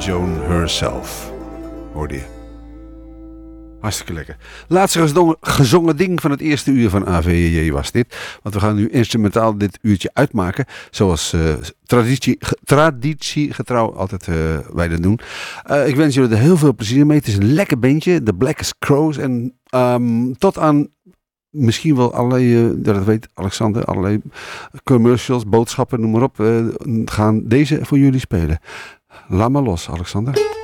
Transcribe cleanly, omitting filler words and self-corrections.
Joan herself. Hoorde je. Hartstikke lekker. Laatste gezongen ding van het eerste uur van AVJ was dit. Want we gaan nu instrumentaal dit uurtje uitmaken. Zoals traditiegetrouw altijd wij dat doen. Ik wens jullie er heel veel plezier mee. Het is een lekker bandje. The Blackest Crows. En tot aan misschien wel allerlei, dat weet Alexander, allerlei commercials, boodschappen, noem maar op. Gaan deze voor jullie spelen. Laat maar los, Alexander.